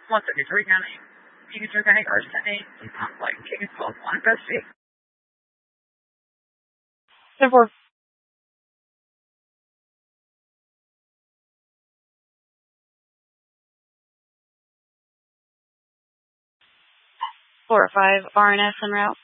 173 County. Peter County, Arseny. Sounds like King 12-1 Bessie. 10-4. 4-5 RNS en route.